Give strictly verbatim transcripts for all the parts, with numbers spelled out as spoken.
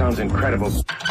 Sounds incredible.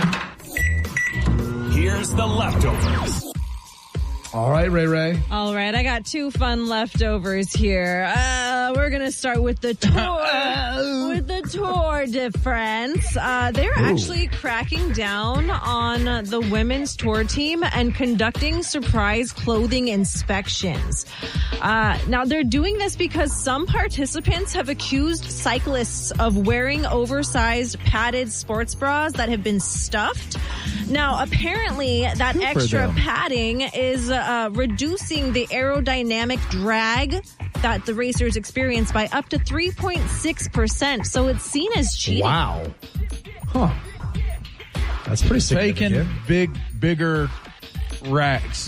Here's the leftovers. All right, Ray Ray. All right, I got two fun leftovers here. Uh, we're going to start with the Tour, with the Tour de France. Uh, they're Ooh. actually cracking down on the women's tour team and conducting surprise clothing inspections. Uh, now, they're doing this because some participants have accused cyclists of wearing oversized padded sports bras that have been stuffed. Now, apparently, that Good extra padding is uh, reducing the aerodynamic drag that the racers experience by up to three point six percent. So it's seen as cheating. Wow. Huh. That's pretty significant. Taking big, bigger racks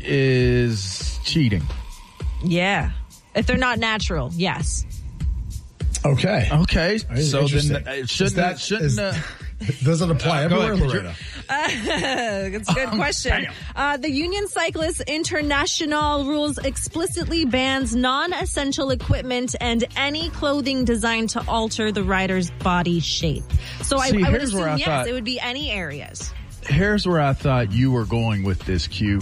is cheating. Yeah. If they're not natural, yes. Okay. Okay. So then uh, shouldn't that, shouldn't is, uh, does it apply uh, everywhere, Loretta? Uh, that's a good question. Uh, the Union Cyclists International rules explicitly bans non-essential equipment and any clothing designed to alter the rider's body shape. So See, I, I would assume, I yes, thought, it would be any areas. Here's where I thought you were going with this, Q.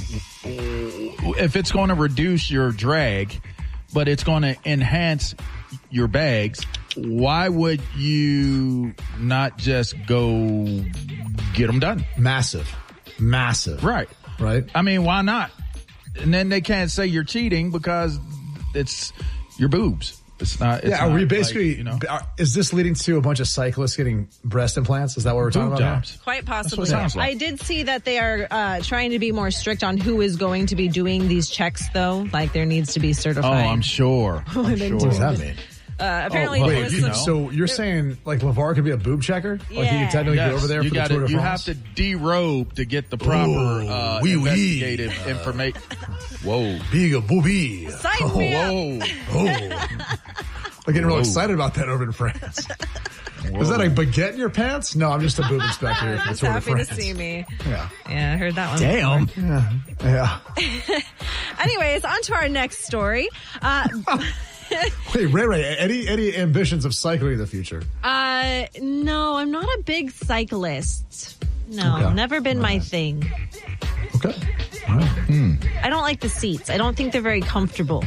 If it's going to reduce your drag, but it's going to enhance your bags, why would you not just go get them done? Massive. Massive. Right. Right. I mean, why not? And then they can't say you're cheating because it's your boobs. It's not. It's yeah, are not we basically, like, you know, are, is this leading to a bunch of cyclists getting breast implants? Is that what we're talking boob about? jobs. Quite possibly. Like. I did see that they are uh, trying to be more strict on who is going to be doing these checks, though. Like, there needs to be certified. Oh, I'm sure. I'm sure. What does that mean? Uh, apparently, oh, there wait, was you some, know. So you're saying like LeVar could be a boob checker? Yeah. Like he could technically yes, get over there you for gotta, the Tour de you France? have to derobe to get the proper Ooh, uh, wee investigative wee. information. Whoa. Big a booby. Sign me up. Whoa. Oh. I'm getting real Whoa. excited about that over in France. Whoa. Is that a baguette in your pants? No, I'm just a boob inspector here for the That's Tour de happy to France. see me. Yeah. Yeah, I heard that one. Damn. before. Yeah. Yeah. Anyways, on to our next story. Uh, Wait, Ray Ray, any, any ambitions of cycling in the future? uh, no, I'm not a big cyclist. No, Okay. never been All my right. thing. Okay. All right. Hmm. I don't like the seats. I don't think they're very comfortable.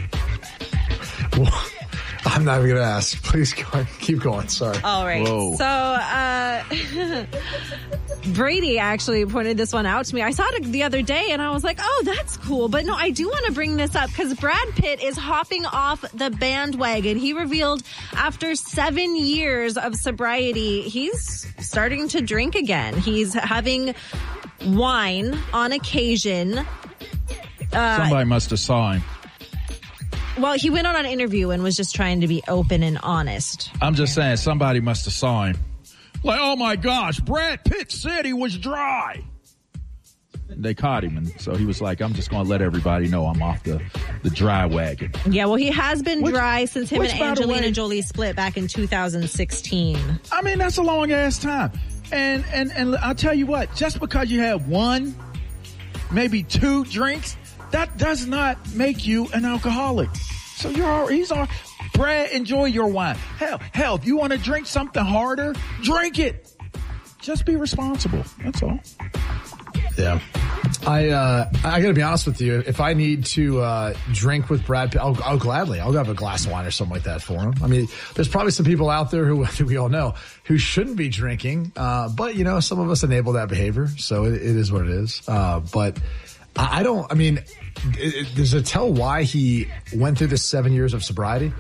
Well, I'm not even going to ask. Please go, keep going. Sorry. All right. Whoa. So, uh, Brady actually pointed this one out to me. I saw it the other day and I was like, oh, that's cool. But no, I do want to bring this up because Brad Pitt is hopping off the bandwagon. He revealed after seven years of sobriety, he's starting to drink again. He's having wine on occasion. Uh, Somebody must have saw him. Well, he went on an interview and was just trying to be open and honest. I'm just saying, somebody must have saw him. Like, oh my gosh, Brad Pitt said he was dry. They caught him, and so he was like, I'm just going to let everybody know I'm off the, the dry wagon. Yeah, well, he has been Which- dry since him which, and by the Angelina way- Jolie split back in two thousand sixteen. I mean, that's a long ass time. And, and, and I'll tell you what, just because you have one, maybe two drinks, that does not make you an alcoholic. So you're all, he's all, Brad, enjoy your wine. Hell, hell, if you want to drink something harder, drink it. Just be responsible. That's all. Yeah. I uh, I got to be honest with you. If I need to uh, drink with Brad Pitt, I'll, I'll gladly. I'll have a glass of wine or something like that for him. I mean, there's probably some people out there who, who we all know who shouldn't be drinking. Uh, but, you know, some of us enable that behavior. So it, it is what it is. Uh, but I, I don't, I mean, it, it, does it tell why he went through this seven years of sobriety?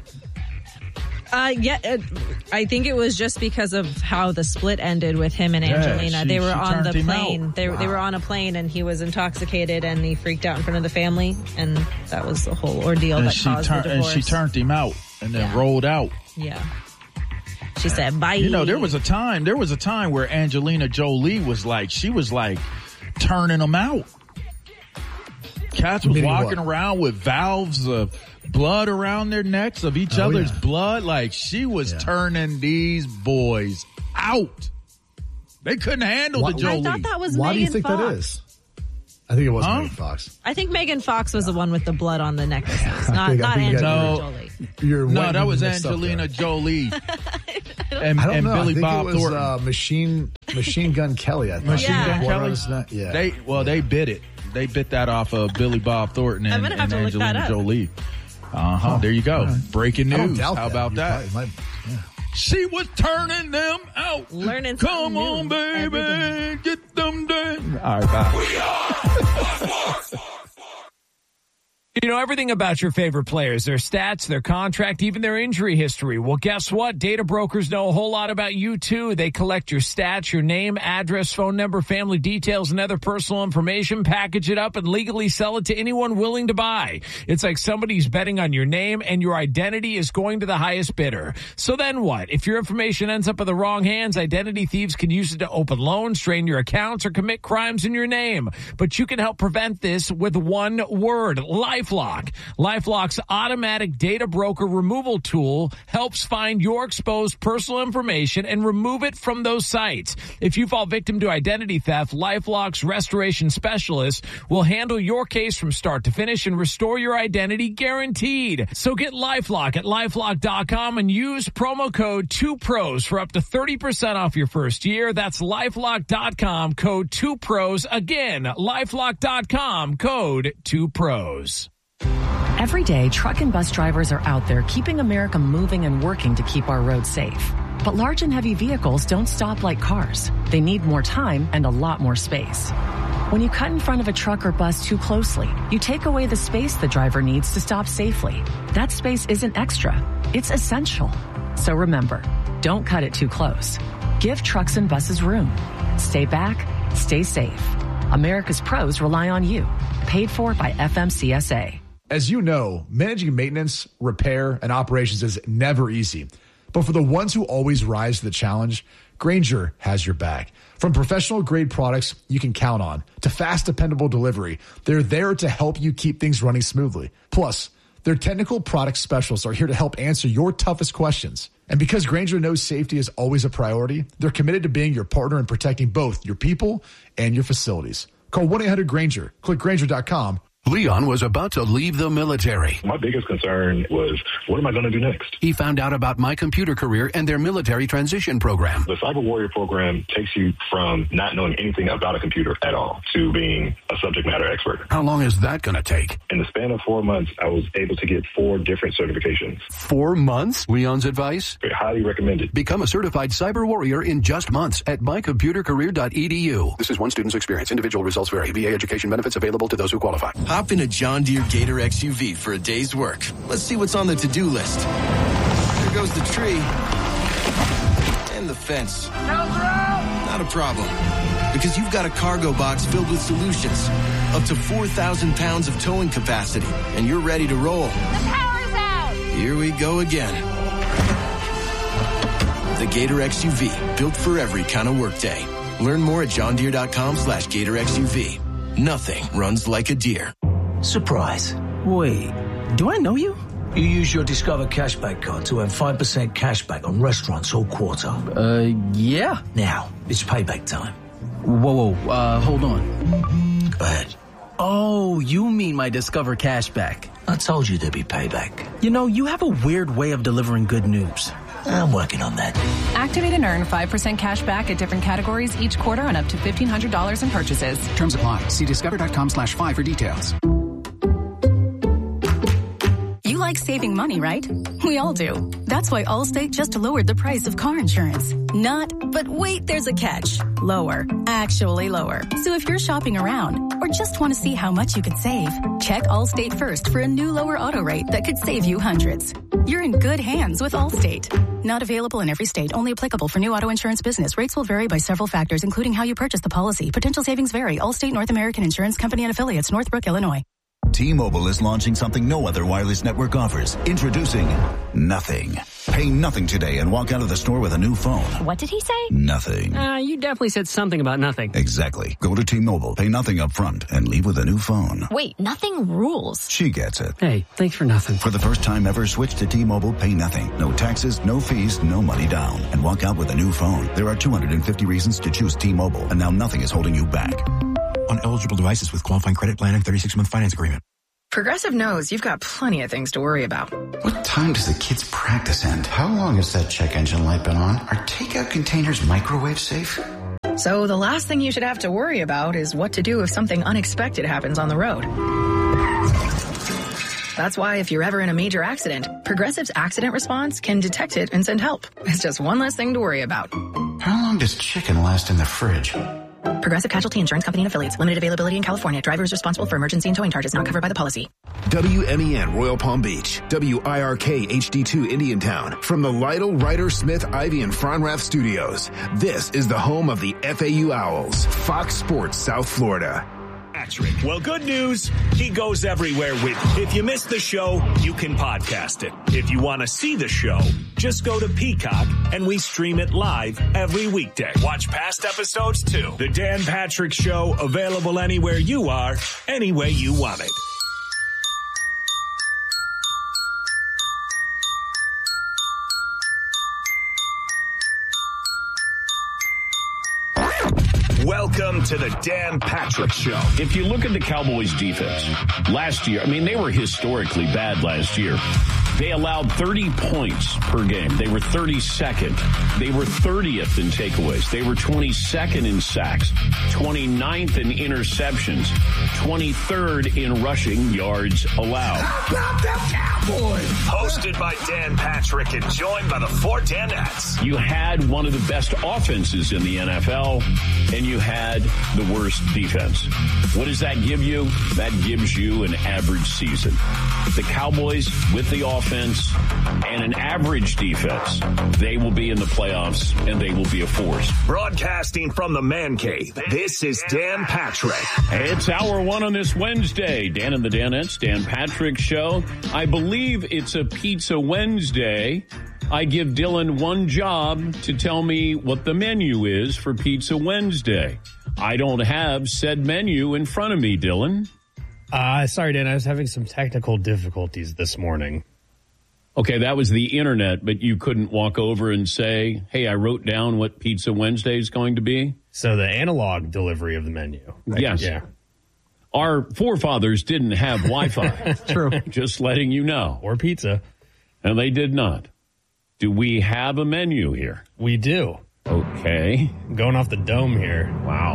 Uh, yeah, uh, I think it was just because of how the split ended with him and Yeah, Angelina. she- they were she on the turned him plane. out. They, Wow. they were on a plane and he was intoxicated and he freaked out in front of the family. And that was the whole ordeal And that she, caused tur- the and divorce. she turned him out and then Yeah. rolled out. Yeah. She said, bye. You know, there was a time, there was a time where Angelina Jolie was like, she was like turning them out. Cats was Meaning walking what? around with valves of blood around their necks of each Oh, other's yeah. blood. Like she was Yeah. turning these boys out. They couldn't handle Why- the Jolie. I thought that was Why Megan do you think Fox. that is? I think it was Huh? Megan Fox. I think Megan Fox was the one with the blood on the necklaces, not, think- I not think you got- Angelina No. Jolie. You're No, way that was mixed up Angelina there. Jolie and, I don't and know. Billy I think Bob it was Thornton. uh, Machine Machine Gun Kelly. I think. Machine Yeah. Gun Water Kelly. on his neck. Yeah. They well, they bit it. They bit that off of Billy Bob Thornton I'm and, gonna have and to look that Angelina up. Jolie. Uh huh. There you go. Breaking I don't news. doubt How about You that? probably might- yeah. She was turning them out. Learning Come something on, new every day. baby, get them down. All right, bye. You know everything about your favorite players, their stats, their contract, even their injury history. Well, guess what? Data brokers know a whole lot about you, too. They collect your stats, your name, address, phone number, family details, and other personal information, package it up, and legally sell it to anyone willing to buy. It's like somebody's betting on your name, and your identity is going to the highest bidder. So then what? If your information ends up in the wrong hands, identity thieves can use it to open loans, drain your accounts, or commit crimes in your name. But you can help prevent this with one word: LifeLock. LifeLock's automatic data broker removal tool helps find your exposed personal information and remove it from those sites. If you fall victim to identity theft, LifeLock's restoration specialist will handle your case from start to finish and restore your identity guaranteed. So get LifeLock at LifeLock dot com and use promo code two pros for up to thirty percent off your first year. That's LifeLock dot com, code two pros. Again, LifeLock dot com, code two pros. Every day, truck and bus drivers are out there keeping America moving and working to keep our roads safe. But large and heavy vehicles don't stop like cars. They need more time and a lot more space. When you cut in front of a truck or bus too closely, you take away the space the driver needs to stop safely. That space isn't extra. It's essential. So remember, don't cut it too close. Give trucks and buses room. Stay back, stay safe. America's pros rely on you. Paid for by F M C S A. As you know, managing maintenance, repair, and operations is never easy. But for the ones who always rise to the challenge, Grainger has your back. From professional-grade products you can count on to fast, dependable delivery, they're there to help you keep things running smoothly. Plus, their technical product specialists are here to help answer your toughest questions. And because Grainger knows safety is always a priority, they're committed to being your partner in protecting both your people and your facilities. Call one eight hundred Grainger. Click Grainger dot com. Leon was about to leave the military. My biggest concern was, what am I going to do next? He found out about My Computer Career and their military transition program. The Cyber Warrior program takes you from not knowing anything about a computer at all to being a subject matter expert. How long is that going to take? In the span of four months, I was able to get four different certifications. Four months? Leon's advice? Highly recommended. Become a certified cyber warrior in just months at my computer career dot e d u. This is one student's experience. Individual results vary. V A education benefits available to those who qualify. Hop in a John Deere Gator X U V for a day's work. Let's see what's on the to-do list. There goes the tree. And the fence. Not a problem. Because you've got a cargo box filled with solutions. Up to four thousand pounds of towing capacity. And you're ready to roll. The power's out! Here we go again. The Gator X U V. Built for every kind of workday. Learn more at john deere dot com slash gator x u v. Nothing runs like a deer. Surprise. Wait, do I know you? You use your Discover Cashback card to earn five percent cashback on restaurants all quarter. Uh, yeah. Now, it's payback time. Whoa, whoa, uh, hold on. Go ahead. Oh, you mean my Discover Cashback. I told you there'd be payback. You know, you have a weird way of delivering good news. I'm working on that. Activate and earn five percent cash back at different categories each quarter on up to fifteen hundred dollars in purchases. Terms apply. See discover dot com slash five for details. You like saving money, right? We all do. That's why Allstate just lowered the price of car insurance. Not, but wait, there's a catch. Lower. Actually lower. So if you're shopping around or just want to see how much you could save, check Allstate first for a new lower auto rate that could save you hundreds. You're in good hands with Allstate. Not available in every state. Only applicable for new auto insurance business. Rates will vary by several factors, including how you purchase the policy. Potential savings vary. Allstate North American Insurance Company and Affiliates, Northbrook, Illinois. T-Mobile is launching something no other wireless network offers. Introducing Nothing. Pay nothing today and walk out of the store with a new phone. What did he say? Nothing. Uh, you definitely said something about nothing. Exactly. Go to T-Mobile, pay nothing up front, and leave with a new phone. Wait, nothing rules. She gets it. Hey, thanks for nothing. For the first time ever, switch to T-Mobile, pay nothing. No taxes, no fees, no money down. And walk out with a new phone. There are two hundred fifty reasons to choose T-Mobile, and now nothing is holding you back. on eligible devices with qualifying credit plan and thirty-six month finance agreement. Progressive knows you've got plenty of things to worry about. What time does the kids' practice end? How long has that check engine light been on? Are takeout containers microwave safe? So the last thing you should have to worry about is what to do if something unexpected happens on the road. That's why if you're ever in a major accident, Progressive's accident response can detect it and send help. It's just one less thing to worry about. How long does chicken last in the fridge? Progressive Casualty Insurance Company and Affiliates. Limited availability in California. Driver is responsible for emergency and towing charges not covered by the policy. W M E N Royal Palm Beach. W I R K H D two Indiantown. From the Lytle, Ryder, Smith, Ivy, and Fronrath studios. This is the home of the F A U Owls. Fox Sports South Florida. Patrick. Well, good news. He goes everywhere with you. If you missed the show, you can podcast it. If you want to see the show, just go to Peacock and we stream it live every weekday. Watch past episodes too. The Dan Patrick Show, available anywhere you are, any way you want it. Welcome to the Dan Patrick Show. If you look at the Cowboys defense last year, I mean, they were historically bad last year. They allowed thirty points per game. They were thirty-second. They were thirtieth in takeaways. They were twenty-second in sacks, twenty-ninth in interceptions, twenty-third in rushing yards allowed. How about them Cowboys? Hosted by Dan Patrick and joined by the four Danettes. You had one of the best offenses in the N F L, and you had the worst defense. What does that give you? That gives you an average season. The Cowboys, with the offense and an average defense, they will be in the playoffs, and they will be a force. Broadcasting from the Man Cave, this is Dan Patrick. It's hour one on this Wednesday. Dan and the Danettes, Dan Patrick Show. I believe it's a Pizza Wednesday. I give Dylan one job to tell me what the menu is for Pizza Wednesday. I don't have said menu in front of me, Dylan. Uh, sorry, Dan. I was having some technical difficulties this morning. Okay, that was the internet, but you couldn't walk over and say, hey, I wrote down what Pizza Wednesday is going to be? So the analog delivery of the menu. Right? Yes. Yeah. Our forefathers didn't have Wi-Fi. True. Just letting you know. Or pizza. And they did not. Do we have a menu here? We do. Okay. I'm going off the dome here.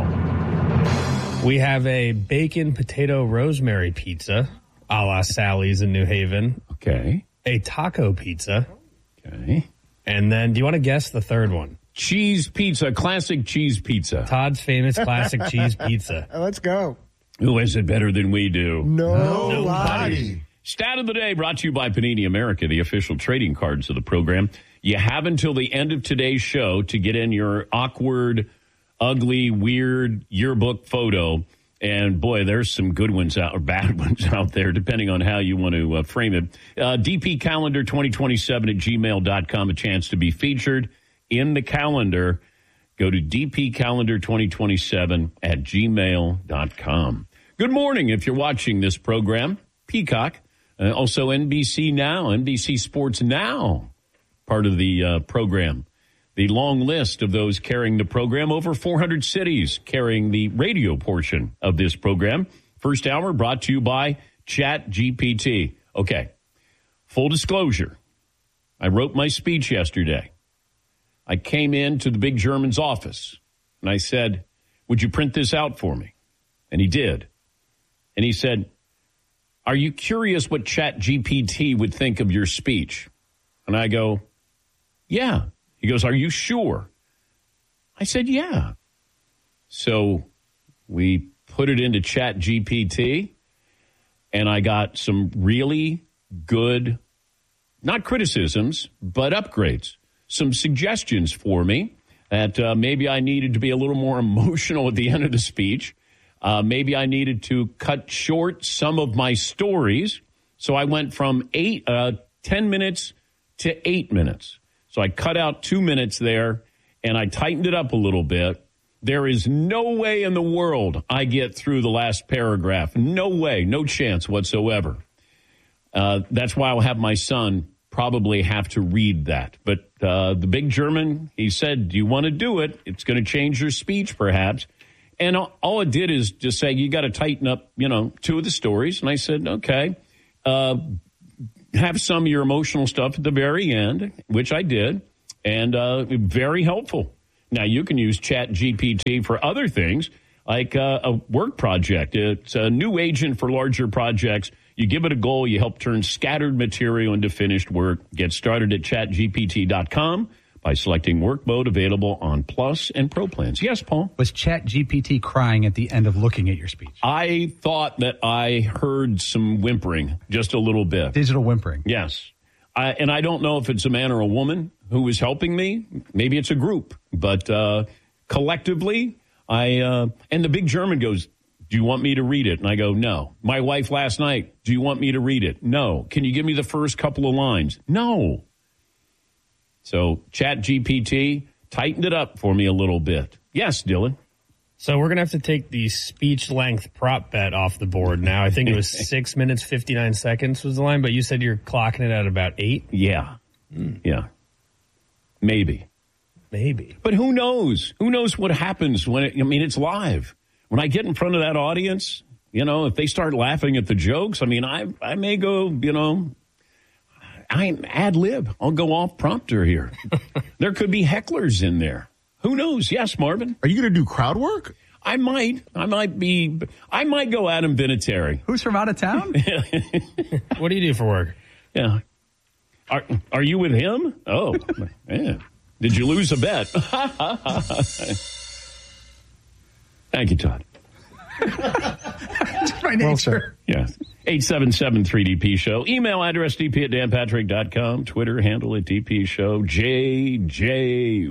Wow. We have a bacon potato rosemary pizza, a la Sally's in New Haven. Okay. A taco pizza. Okay. And then, do you want to guess the third one? Cheese pizza, classic cheese pizza. Todd's famous classic cheese pizza. Let's go. Who has it better than we do? Nobody. Nobody. Stat of the day brought to you by Panini America, the official trading cards of the program. You have until the end of today's show to get in your awkward, ugly, weird yearbook photo. And, boy, there's some good ones out or bad ones out there, depending on how you want to uh, frame it. Uh, D P Calendar twenty twenty-seven at gmail dot com, a chance to be featured in the calendar. Go to D P Calendar twenty twenty-seven at gmail dot com. Good morning if you're watching this program. Peacock, uh, also N B C Now, N B C Sports Now, part of the uh, program. The long list of those carrying the program, over four hundred cities carrying the radio portion of this program. First hour brought to you by Chat G P T. Okay, full disclosure, I wrote my speech yesterday. I came into the big German's office, and I said, would you print this out for me? And he did. And he said, are you curious what Chat G P T would think of your speech? And I go, yeah. He goes, are you sure? I said, yeah. So we put it into Chat G P T, and I got some really good, not criticisms, but upgrades, some suggestions for me that uh, maybe I needed to be a little more emotional at the end of the speech. Uh, maybe I needed to cut short some of my stories. So I went from eight, uh, ten minutes to eight minutes. So I cut out two minutes there, and I tightened it up a little bit. There is no way in the world I get through the last paragraph. No way, no chance whatsoever. Uh, that's why I'll have my son probably have to read that. But uh, the big German, he said, do you want to do it? It's going to change your speech, perhaps. And all, all it did is just say, you got to tighten up, you know, two of the stories. And I said, okay, uh, have some of your emotional stuff at the very end, which I did, and uh, very helpful. Now, you can use Chat G P T for other things, like uh, a work project. It's a new agent for larger projects. You give it a goal, you help turn scattered material into finished work. Get started at chat G P T dot com by selecting work mode, available on Plus and Pro plans. Yes, Paul? Was Chat G P T crying at the end of looking at your speech? I thought that I heard some whimpering, just a little bit. Digital whimpering. Yes. I, and I don't know if it's a man or a woman who was helping me. Maybe it's a group. But uh, collectively, I uh, and the big German goes, do you want me to read it? And I go, no. My wife last night, do you want me to read it? No. Can you give me the first couple of lines? No. So Chat G P T tightened it up for me a little bit. Yes, Dylan. So we're going to have to take the speech length prop bet off the board now. I think it was six minutes, fifty-nine seconds was the line, but you said you're clocking it at about eight? Yeah. Mm. Yeah. Maybe. Maybe. But who knows? Who knows what happens when it, I mean, it's live. When I get in front of that audience, you know, if they start laughing at the jokes, I mean, I I may go, you know, I'm ad lib. I'll go off prompter here. There could be hecklers in there. Who knows? Yes, Marvin. Are you going to do crowd work? I might. I might be. I might go Adam Vinatieri. Who's from out of town? What do you do for work? Yeah. Are Are you with him? Oh, man. Did you lose a bet? Thank you, Todd. It's my nature. Yeah. eight seven seven three D P show. Email address D P at dan patrick dot com. Twitter handle at D P show. J J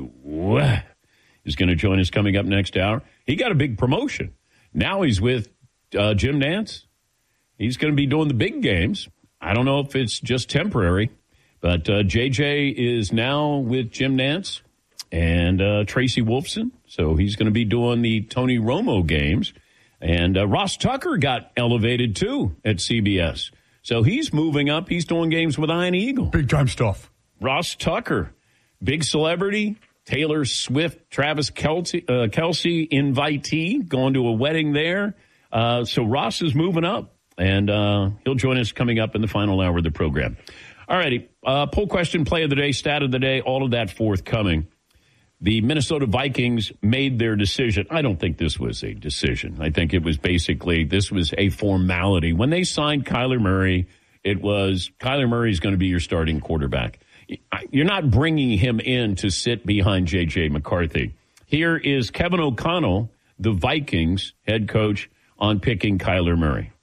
is going to join us coming up next hour. He got a big promotion. Now he's with uh, Jim Nantz. He's going to be doing the big games. I don't know if it's just temporary, but uh, J J is now with Jim Nantz and uh, Tracy Wolfson. So he's going to be doing the Tony Romo games. And uh, Ross Tucker got elevated, too, at C B S. So he's moving up. He's doing games with Ian Eagle. Big time stuff. Ross Tucker, big celebrity. Taylor Swift, Travis Kelce, uh, Kelce invitee, going to a wedding there. Uh, so Ross is moving up, and uh, he'll join us coming up in the final hour of the program. All righty. Uh, poll question, play of the day, stat of the day, all of that forthcoming. The Minnesota Vikings made their decision. I don't think this was a decision. I think it was basically, this was a formality. When they signed Kyler Murray, it was Kyler Murray is going to be your starting quarterback. You're not bringing him in to sit behind J J McCarthy. Here is Kevin O'Connell, the Vikings head coach, on picking Kyler Murray.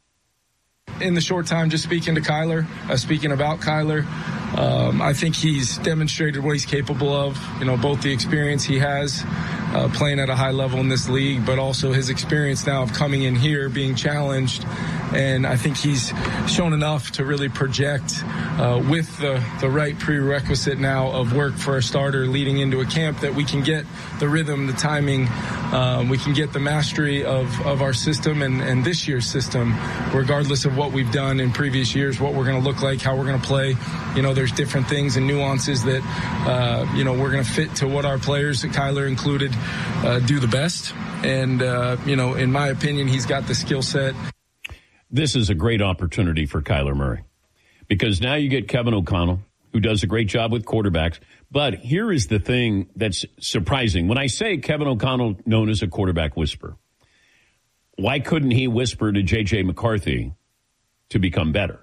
In the short time, just speaking to Kyler, uh, speaking about Kyler, um, I think he's demonstrated what he's capable of. You know, both the experience he has uh, playing at a high level in this league, but also his experience now of coming in here, being challenged. And I think he's shown enough to really project uh, with the, the right prerequisite now of work for a starter leading into a camp that we can get the rhythm, the timing, um, we can get the mastery of, of our system and, and this year's system, regardless of what we've done in previous years, what we're going to look like, how we're going to play. You know, there's different things and nuances that, uh, you know, we're going to fit to what our players, Kyler included, uh, do the best. And, uh, you know, in my opinion, he's got the skill set. This is a great opportunity for Kyler Murray because now you get Kevin O'Connell, who does a great job with quarterbacks. But here is the thing that's surprising. When I say Kevin O'Connell, known as a quarterback whisperer, why couldn't he whisper to J J McCarthy to become better?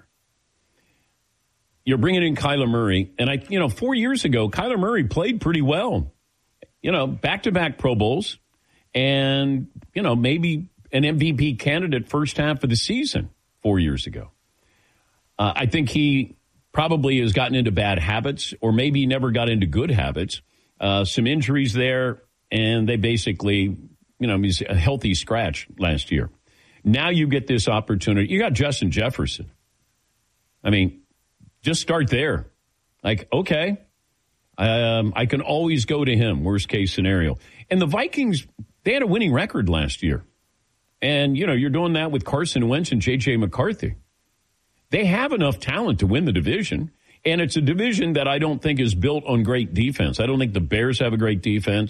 You're bringing in Kyler Murray. And, I, you know, four years ago, Kyler Murray played pretty well. You know, back-to-back Pro Bowls and, you know, maybe an M V P candidate first half of the season four years ago. Uh, I think he probably has gotten into bad habits or maybe never got into good habits. Uh, some injuries there, and they basically, you know, he's a healthy scratch last year. Now you get this opportunity. You got Justin Jefferson. I mean, just start there. Like, okay, um, I can always go to him, worst case scenario. And the Vikings, they had a winning record last year. And, you know, you're doing that with Carson Wentz and J J McCarthy. They have enough talent to win the division, and it's a division that I don't think is built on great defense. I don't think the Bears have a great defense.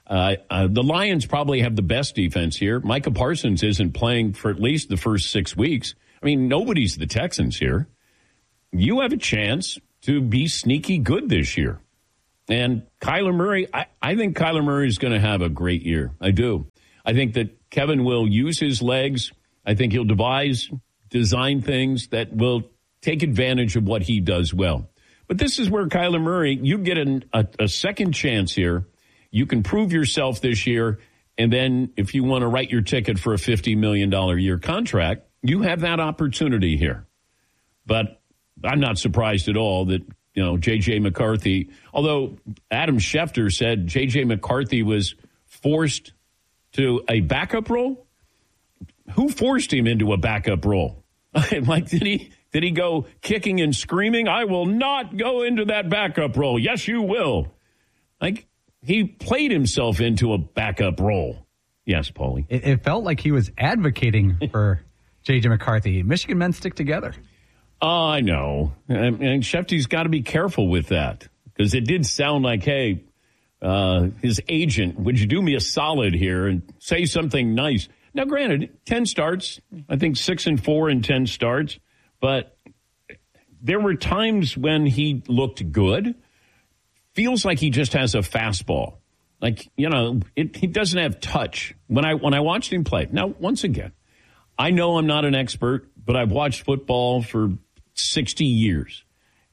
Uh, uh, the Lions probably have the best defense here. Micah Parsons isn't playing for at least the first six weeks. I mean, nobody's the Texans here. You have a chance to be sneaky good this year. And Kyler Murray, I, I think Kyler Murray is going to have a great year. I do. I think that Kevin will use his legs. I think he'll devise, design things that will take advantage of what he does well. But this is where Kyler Murray, you get an, a, a second chance here. You can prove yourself this year. And then if you want to write your ticket for a fifty million dollars a year contract, you have that opportunity here. But I'm not surprised at all that, you know, J J. McCarthy, although Adam Schefter said J J. McCarthy was forced to a backup role. Who forced him into a backup role? Like, did he did he go kicking and screaming? I will not go into that backup role. Yes, you will. Like, he played himself into a backup role. Yes, Paulie. It, it felt like he was advocating for J J. McCarthy. Michigan men stick together. Oh, I know. And, and Shefty's got to be careful with that, because it did sound like, hey, uh, his agent, would you do me a solid here and say something nice? Now, granted, ten starts, I think six and four in ten starts, but there were times when he looked good. Feels like he just has a fastball. Like, you know, it, he doesn't have touch. When I when I watched him play, now, once again, I know I'm not an expert, but I've watched football for sixty years.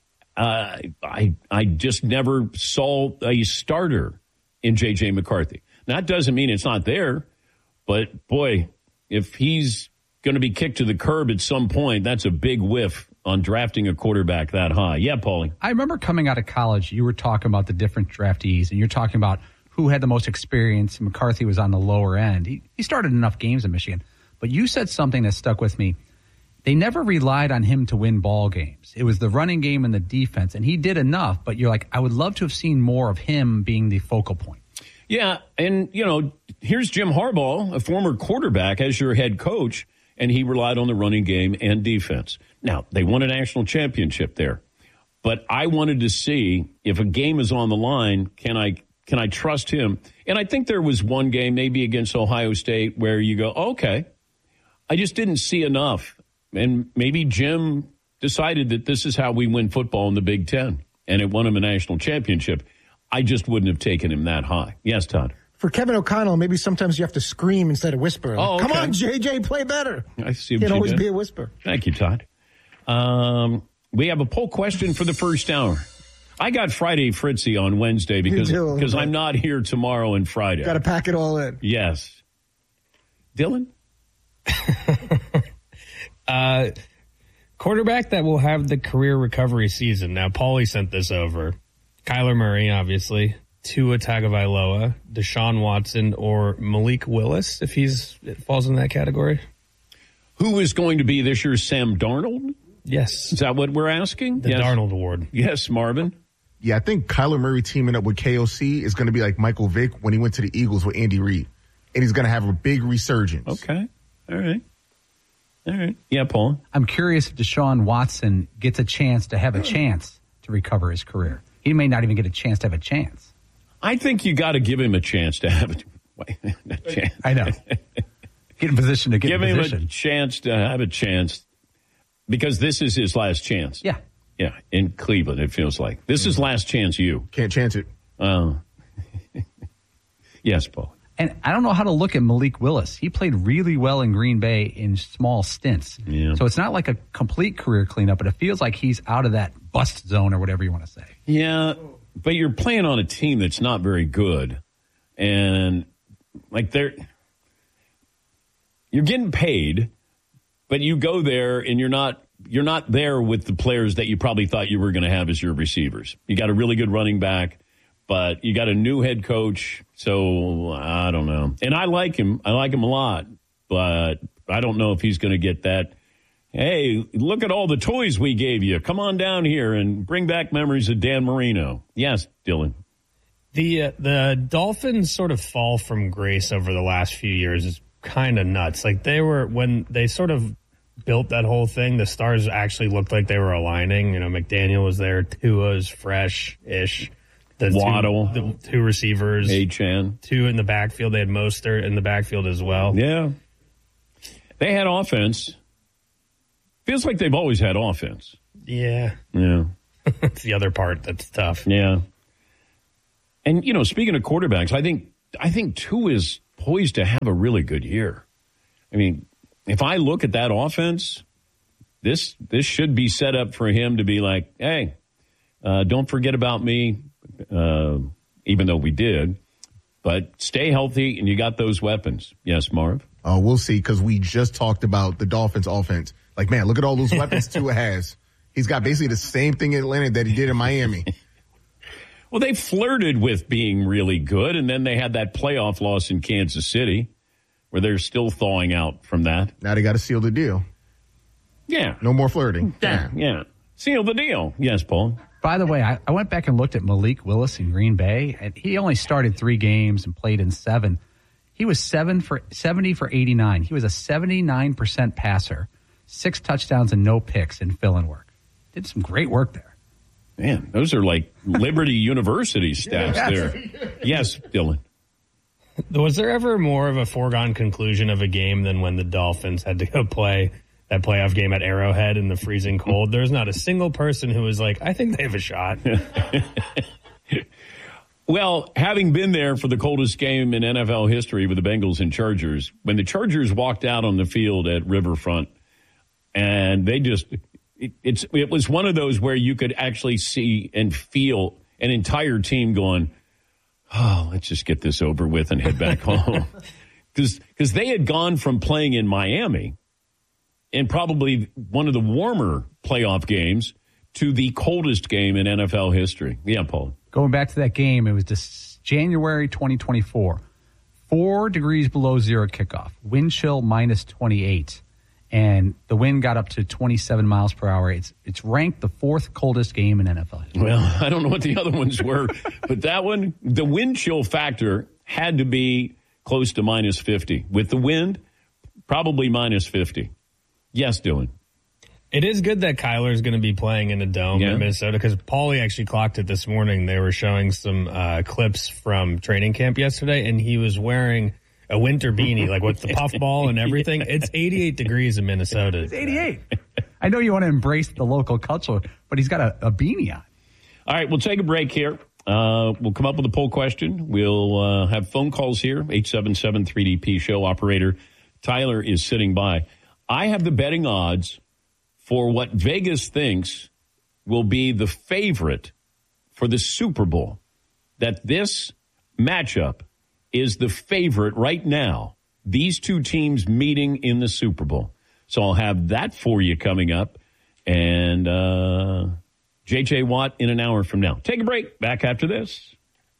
Uh, I I just never saw a starter in J J. McCarthy. Now, that doesn't mean it's not there. But, boy, if he's going to be kicked to the curb at some point, that's a big whiff on drafting a quarterback that high. Yeah, Paulie. I remember coming out of college, you were talking about the different draftees, and you're talking about who had the most experience. McCarthy was on the lower end. He, he started enough games in Michigan. But you said something that stuck with me. They never relied on him to win ball games. It was the running game and the defense, and he did enough. But you're like, I would love to have seen more of him being the focal point. Yeah, and, you know, here's Jim Harbaugh, a former quarterback, as your head coach, and he relied on the running game and defense. Now, they won a national championship there, but I wanted to see if a game is on the line, can I can I trust him? And I think there was one game, maybe against Ohio State, where you go, okay, I just didn't see enough. And maybe Jim decided that this is how we win football in the Big Ten, and it won him a national championship. I just wouldn't have taken him that high. Yes, Todd. For Kevin O'Connell, maybe sometimes you have to scream instead of whisper. Like, oh, okay. Come on, J J, play better. I see what Can't you always did. be a whisper. Thank you, Todd. Um, we have a poll question for the first hour. I got Friday Fritzy on Wednesday because because I'm not here tomorrow and Friday. Got to pack it all in. Yes. Dylan? uh, quarterback that will have the career recovery season. Now, Paulie sent this over. Kyler Murray, obviously. Tua Tagovailoa, Deshaun Watson, or Malik Willis, if he's it falls in that category. Who is going to be this year's Sam Darnold? Yes. Is that what we're asking? The yes. Darnold Award. Yes, Marvin. Yeah, I think Kyler Murray teaming up with K O C is going to be like Michael Vick when he went to the Eagles with Andy Reid. And he's going to have a big resurgence. Okay. All right. All right. Yeah, Paul. I'm curious if Deshaun Watson gets a chance to have a chance to recover his career. He may not even get a chance to have a chance. I think you got to give him a chance to have a, a chance. I know. Get in position to get give in position. Give him a chance to have a chance because this is his last chance. Yeah. Yeah, in Cleveland, it feels like. This is last chance you. Can't chance it. Uh, yes, Paul. And I don't know how to look at Malik Willis. He played really well in Green Bay in small stints. Yeah. So it's not like a complete career cleanup, but it feels like he's out of that bust zone or whatever you want to say. Yeah, but you're playing on a team that's not very good. And, like, they're you're getting paid, but you go there and you're not you're not there with the players that you probably thought you were going to have as your receivers. You got a really good running back, but you got a new head coach, so I don't know. And I like him. I like him a lot, but I don't know if he's going to get that. Hey, look at all the toys we gave you. Come on down here and bring back memories of Dan Marino. Yes, Dylan. The uh, the Dolphins sort of fall from grace over the last few years is kind of nuts. Like they were, when they sort of built that whole thing, the stars actually looked like they were aligning. You know, McDaniel was there, Tua's fresh-ish. The Waddle. Two, the two receivers. Achane. Two in the backfield. They had Mostert in the backfield as well. Yeah. They had offense. Feels like they've always had offense. Yeah. Yeah. It's the other part that's tough. Yeah. And, you know, speaking of quarterbacks, I think I think Tua is poised to have a really good year. I mean, if I look at that offense, this this should be set up for him to be like, hey, uh, don't forget about me, uh, even though we did. But stay healthy, and you got those weapons. Yes, Marv? Uh, we'll see, because we just talked about the Dolphins' offense. Like, man, look at all those weapons Tua has. He's got basically the same thing in Atlanta that he did in Miami. Well, they flirted with being really good, and then they had that playoff loss in Kansas City where they're still thawing out from that. Now they got to seal the deal. Yeah. No more flirting. Yeah, yeah. Seal the deal. Yes, Paul. By the way, I, I went back and looked at Malik Willis in Green Bay, and he only started three games and played in seven. He was seven for seventy for eighty-nine. He was a seventy-nine percent passer, six touchdowns and no picks in fill-in work. Did some great work there. Man, those are like Liberty University stats Yes. there. Yes, Dylan. Was there ever more of a foregone conclusion of a game than when the Dolphins had to go play that playoff game at Arrowhead in the freezing cold? There's not a single person who was like, I think they have a shot. Well, having been there for the coldest game in N F L history with the Bengals and Chargers, when the Chargers walked out on the field at Riverfront, and they just, it, it's it was one of those where you could actually see and feel an entire team going, oh, let's just get this over with and head back home. Because they had gone from playing in Miami in probably one of the warmer playoff games to the coldest game in N F L history. Yeah, Paul. Going back to that game, it was just January twenty twenty-four. Four degrees below zero kickoff. Wind chill minus twenty-eight. And the wind got up to twenty-seven miles per hour. It's it's ranked the fourth coldest game in N F L history. Well, I don't know what the other ones were, but that one, the wind chill factor had to be close to minus fifty. With the wind, probably minus fifty. Yes, Dylan. It is good that Kyler's going to be playing in a dome Yeah. in Minnesota, because Paulie actually clocked it this morning. They were showing some uh, clips from training camp yesterday, and he was wearing a winter beanie, like with the puffball and everything. It's eighty-eight degrees in Minnesota. It's eighty-eight. I know you want to embrace the local culture, but he's got a, a beanie on. All right, we'll take a break here. Uh, we'll come up with a poll question. We'll uh, have phone calls here, eight seven seven three D P show. Operator Tyler is sitting by. I have the betting odds for what Vegas thinks will be the favorite for the Super Bowl. That this matchup is the favorite right now. These two teams meeting in the Super Bowl. So I'll have that for you coming up. And uh, J J Watt in an hour from now. Take a break. Back after this.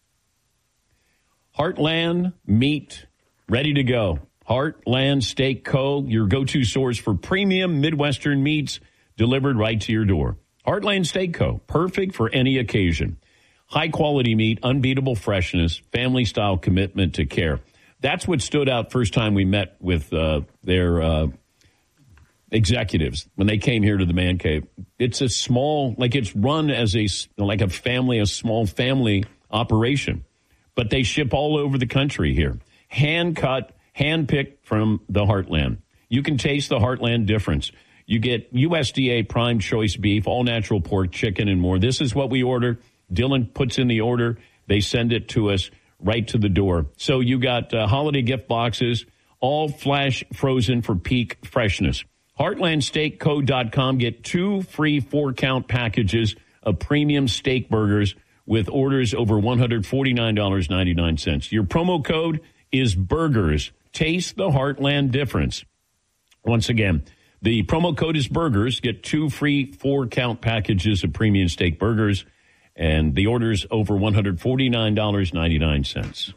Heartland Meat, ready to go. Heartland Steak Co., your go-to source for premium Midwestern meats delivered right to your door. Heartland Steak Co., perfect for any occasion. High-quality meat, unbeatable freshness, family-style commitment to care. That's what stood out first time we met with uh, their uh, executives when they came here to the Man Cave. It's a small, like it's run as a, like a family, a small family operation. But they ship all over the country here. Hand-cut, hand-picked from the Heartland. You can taste the Heartland difference. You get U S D A prime choice beef, all-natural pork, chicken, and more. This is what we order. Dylan puts in the order. They send it to us right to the door. So you got uh, holiday gift boxes, all flash frozen for peak freshness. heartland steak co dot com. Get two free four-count packages of premium steak burgers with orders over one hundred forty-nine dollars and ninety-nine cents. Your promo code is BURGERS. Taste the Heartland difference. Once again, the promo code is BURGERS. Get two free four-count packages of premium steak burgers. And the order's over one hundred forty-nine dollars and ninety-nine cents.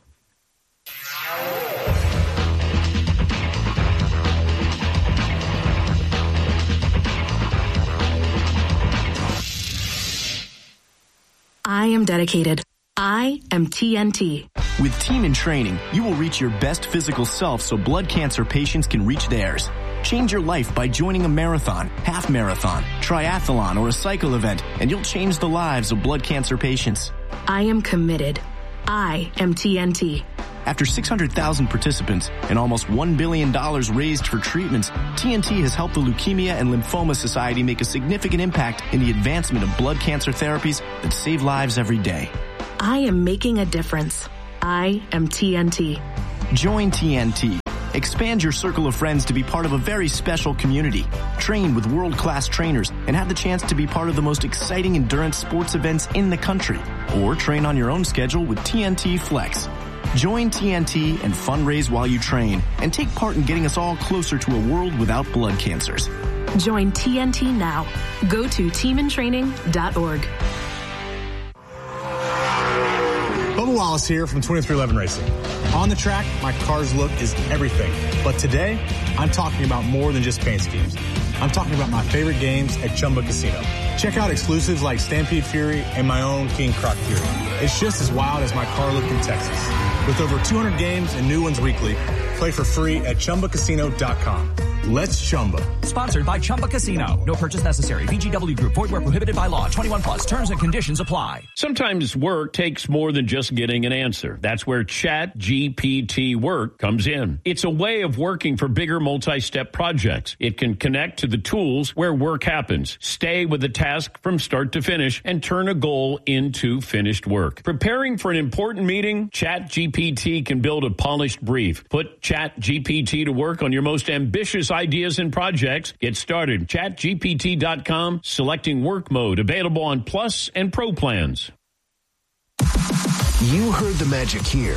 I am dedicated. I am T N T. With Team in Training, you will reach your best physical self so blood cancer patients can reach theirs. Change your life by joining a marathon, half marathon, triathlon, or a cycle event, and you'll change the lives of blood cancer patients. I am committed. I am T N T. After six hundred thousand participants and almost one billion dollars raised for treatments, T N T has helped the Leukemia and Lymphoma Society make a significant impact in the advancement of blood cancer therapies that save lives every day. I am making a difference. I am T N T. Join T N T. Expand your circle of friends to be part of a very special community. Train with world-class trainers and have the chance to be part of the most exciting endurance sports events in the country. Or train on your own schedule with T N T Flex. Join T N T and fundraise while you train and take part in getting us all closer to a world without blood cancers. Join T N T now. Go to team in training dot org. Bubba Wallace here from twenty-three eleven Racing. On the track, my car's look is everything. But today, I'm talking about more than just paint schemes. I'm talking about my favorite games at Chumba Casino. Check out exclusives like Stampede Fury and my own King Croc Fury. It's just as wild as my car look in Texas. With over two hundred games and new ones weekly, play for free at Chumba Casino dot com. Let's Chumba. Sponsored by Chumba Casino. No purchase necessary. V G W Group. Void where prohibited by law. twenty-one plus. Terms and conditions apply. Sometimes work takes more than just getting an answer. That's where Chat G P T Work comes in. It's a way of working for bigger multi-step projects. It can connect to the tools where work happens, stay with the task from start to finish, and turn a goal into finished work. Preparing for an important meeting, Chat G P T can build a polished brief. Put Chat G P T to work on your most ambitious ideas and projects. Get started. Chat G P T dot com. Selecting work mode. Available on Plus and Pro plans. You heard the magic here.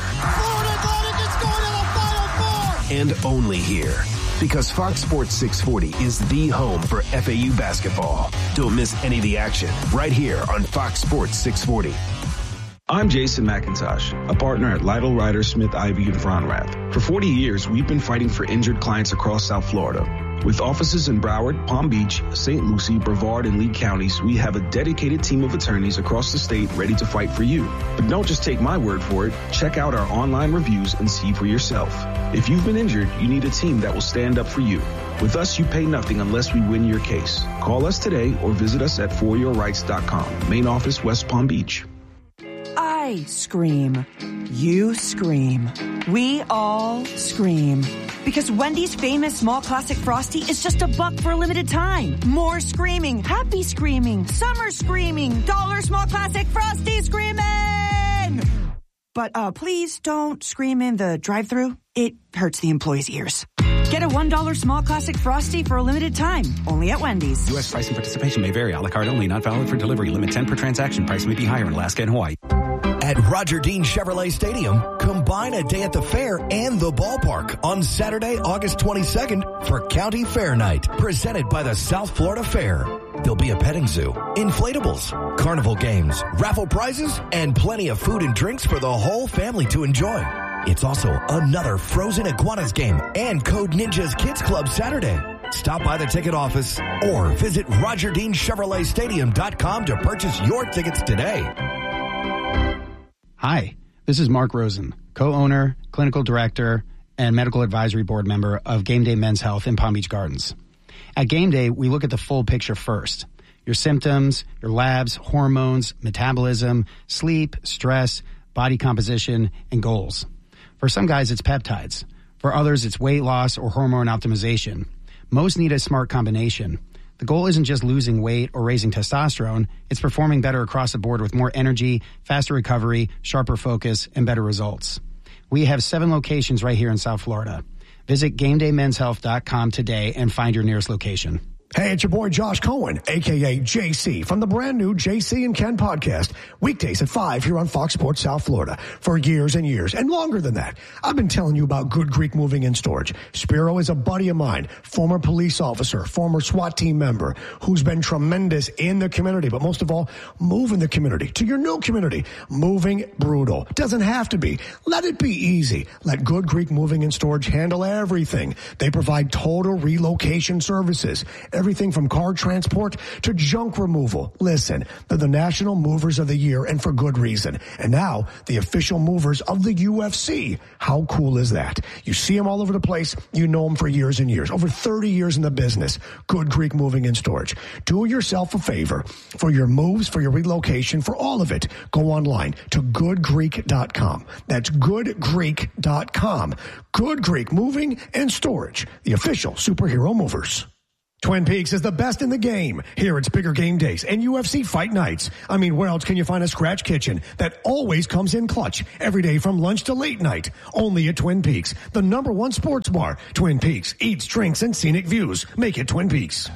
And only here. Because Fox Sports six forty is the home for F A U basketball. Don't miss any of the action right here on Fox Sports six forty. I'm Jason McIntosh, a partner at Lytle, Ryder, Smith, Ivy, and Fronrath. For forty years, we've been fighting for injured clients across South Florida. With offices in Broward, Palm Beach, Saint Lucie, Brevard, and Lee counties, we have a dedicated team of attorneys across the state ready to fight for you. But don't just take my word for it. Check out our online reviews and see for yourself. If you've been injured, you need a team that will stand up for you. With us, you pay nothing unless we win your case. Call us today or visit us at for your rights dot com. Main office, West Palm Beach. I scream. You scream. We all scream. Because Wendy's famous small classic Frosty is just a buck for a limited time. More screaming, happy screaming, summer screaming, dollar small classic Frosty screaming! But uh, please don't scream in the drive-thru. It hurts the employees' ears. Get a one dollar small classic Frosty for a limited time. Only at Wendy's. U S price and participation may vary. A la carte only. Not valid for delivery. Limit ten per transaction. Price may be higher in Alaska and Hawaii. At Roger Dean Chevrolet Stadium, combine a day at the fair and the ballpark on Saturday, August twenty-second for County Fair Night, presented by the South Florida Fair. There'll be a petting zoo, inflatables, carnival games, raffle prizes, and plenty of food and drinks for the whole family to enjoy. It's also another Frozen Iguanas game and Code Ninjas Kids Club Saturday. Stop by the ticket office or visit Roger Dean Chevrolet Stadium dot com to purchase your tickets today. Hi, this is Mark Rosen, co-owner, clinical director, and medical advisory board member of Game Day Men's Health in Palm Beach Gardens. At Game Day, we look at the full picture first. Your symptoms, your labs, hormones, metabolism, sleep, stress, body composition, and goals. For some guys, it's peptides. For others, it's weight loss or hormone optimization. Most need a smart combination. The goal isn't just losing weight or raising testosterone. It's performing better across the board with more energy, faster recovery, sharper focus, and better results. We have seven locations right here in South Florida. Visit Game Day Men's Health dot com today and find your nearest location. Hey, it's your boy Josh Cohen, a k a. J C, from the brand new J C and Ken podcast, weekdays at five here on Fox Sports South Florida. For years and years, and longer than that, I've been telling you about Good Greek Moving and Storage. Spiro is a buddy of mine, former police officer, former SWAT team member, who's been tremendous in the community, but most of all, moving the community to your new community. Moving brutal. Doesn't have to be. Let it be easy. Let Good Greek Moving and Storage handle everything. They provide total relocation services. Every everything from car transport to junk removal. Listen, they're the National Movers of the Year, and for good reason. And now, the official movers of the U F C. How cool is that? You see them all over the place. You know them for years and years. Over thirty years in the business. Good Greek Moving and Storage. Do yourself a favor. For your moves, for your relocation, for all of it, go online to good greek dot com. That's good greek dot com. Good Greek Moving and Storage, the official superhero movers. Twin Peaks is the best in the game. Here it's bigger game days and U F C fight nights. I mean, where else can you find a scratch kitchen that always comes in clutch every day from lunch to late night? Only at Twin Peaks, the number one sports bar. Twin Peaks, eats, drinks, and scenic views. Make it Twin Peaks.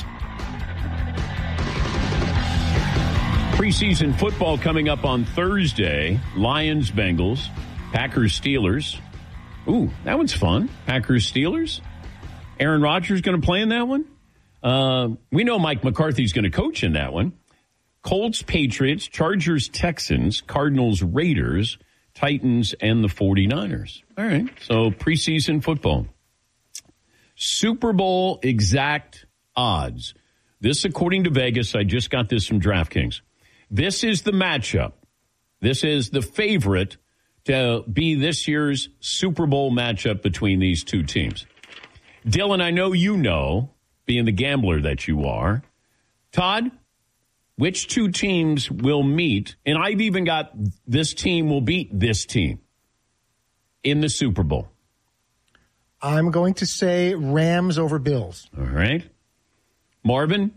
Preseason football coming up on Thursday. Lions, Bengals, Packers, Steelers. Ooh, that one's fun. Packers, Steelers. Aaron Rodgers going to play in that one? Uh, we know Mike McCarthy's going to coach in that one. Colts, Patriots, Chargers, Texans, Cardinals, Raiders, Titans, and the 49ers. All right, so preseason football. Super Bowl exact odds. This, according to Vegas, I just got this from DraftKings. This is the matchup. This is the favorite to be this year's Super Bowl matchup between these two teams. Dylan, I know you know, being the gambler that you are. Todd, which two teams will meet? And I've even got this team will beat this team in the Super Bowl. I'm going to say Rams over Bills. All right. Marvin?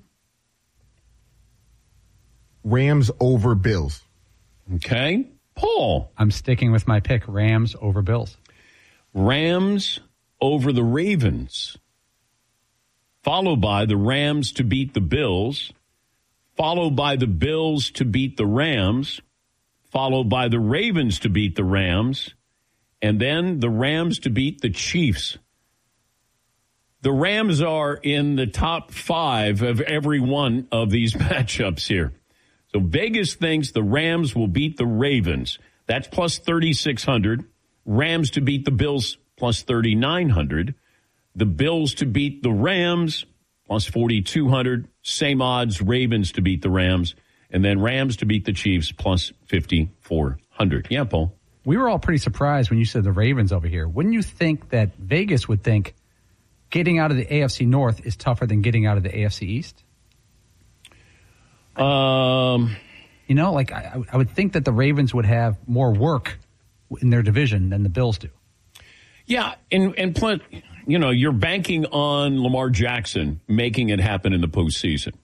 Rams over Bills. Okay. Paul? I'm sticking with my pick, Rams over Bills. Rams over the Ravens. Followed by the Rams to beat the Bills, followed by the Bills to beat the Rams, followed by the Ravens to beat the Rams, and then the Rams to beat the Chiefs. The Rams are in the top five of every one of these matchups here. So Vegas thinks the Rams will beat the Ravens. That's plus thirty-six hundred. Rams to beat the Bills plus thirty-nine hundred. The Bills to beat the Rams, plus forty-two hundred. Same odds, Ravens to beat the Rams. And then Rams to beat the Chiefs, plus fifty-four hundred. Yeah, Paul? We were all pretty surprised when you said the Ravens over here. Wouldn't you think that Vegas would think getting out of the A F C North is tougher than getting out of the A F C East? Um, You know, like I, I would think that the Ravens would have more work in their division than the Bills do. Yeah, and, and plus, you know, you're banking on Lamar Jackson making it happen in the postseason.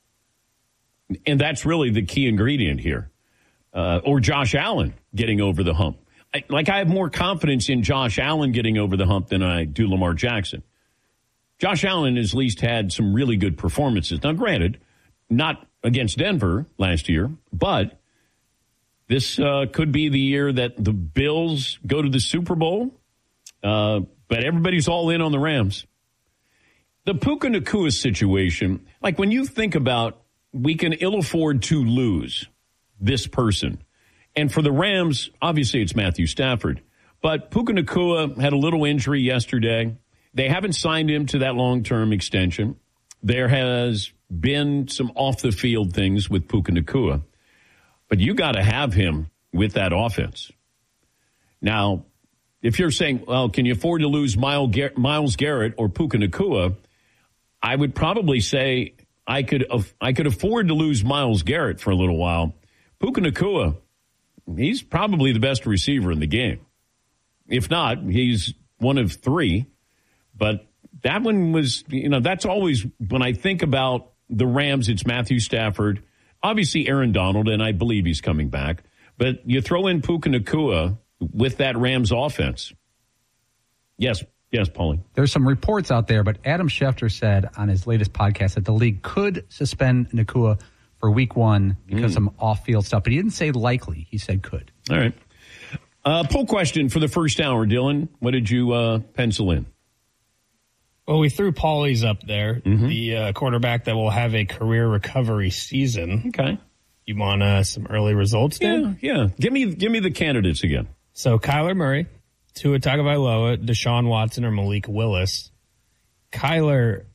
And that's really the key ingredient here. Uh, or Josh Allen getting over the hump. I, like, I have more confidence in Josh Allen getting over the hump than I do Lamar Jackson. Josh Allen has at least had some really good performances. Now, granted, not against Denver last year, but this uh, could be the year that the Bills go to the Super Bowl. Uh, but everybody's all in on the Rams. The Puka Nacua situation, like when you think about we can ill afford to lose this person. And for the Rams, obviously it's Matthew Stafford. But Puka Nacua had a little injury yesterday. They haven't signed him to that long-term extension. There has been some off-the-field things with Puka Nacua. But you got to have him with that offense. Now, if you're saying, well, can you afford to lose Myles Garrett or Puka Nacua, I would probably say I could I could afford to lose Myles Garrett for a little while. Puka Nacua, he's probably the best receiver in the game. If not, he's one of three. But that one was, you know, that's always, when I think about the Rams, it's Matthew Stafford, obviously Aaron Donald, and I believe he's coming back. But you throw in Puka Nacua with that Rams offense. Yes, yes, Paulie. There's some reports out there, but Adam Schefter said on his latest podcast that the league could suspend Nacua for week one because mm. of some off-field stuff. But he didn't say likely. He said could. All right. Uh, poll question for the first hour, Dylan. What did you uh, pencil in? Well, we threw Paulie's up there, mm-hmm. the uh, quarterback that will have a career recovery season. Okay. You want uh, some early results, Dan? Yeah, yeah. Give me, give me the candidates again. So Kyler Murray, Tua Tagovailoa, Deshaun Watson, or Malik Willis. Kyler